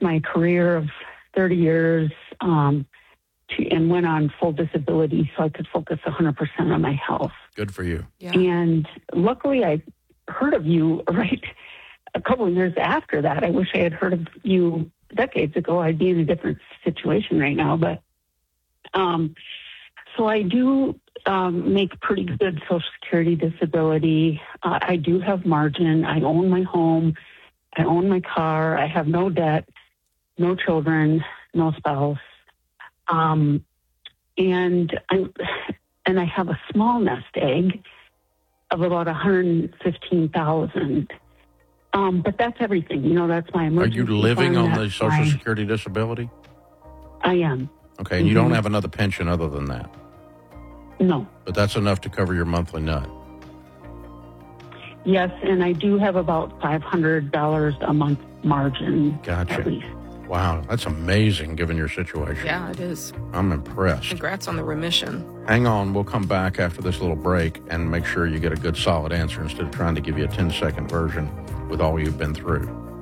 my career of 30 years and went on full disability so I could focus 100% on my health. Good for you. Yeah. And luckily I heard of you right a couple of years after that. I wish I had heard of you decades ago. I'd be in a different situation right now. But so I do make pretty good Social Security disability. I do have margin. I own my home. I own my car. I have no debt, no children, no spouse. And I have a small nest egg of about $115,000. But that's everything. You know, that's my emergency. Are you living fund. on the Social Security disability? I am. Okay, and you don't have another pension other than that? No. But that's enough to cover your monthly nut? Yes, and I do have about $500 a month margin. Gotcha. At least. Wow, that's amazing given your situation. Yeah, it is. I'm impressed. Congrats on the remission. Hang on, we'll come back after this little break and make sure you get a good solid answer instead of trying to give you a 10-second version with all you've been through.